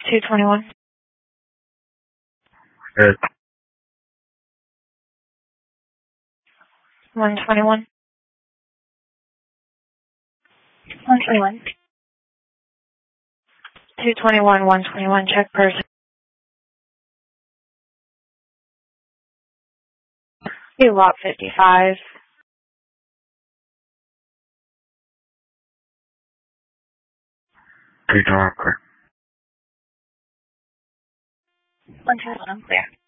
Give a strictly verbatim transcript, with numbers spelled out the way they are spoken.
two twenty-one. Good. one twenty-one. one twenty-one. two twenty-one, one twenty-one, check person. You lot fifty-five. Two twenty-one, clear. one twenty-one, clear.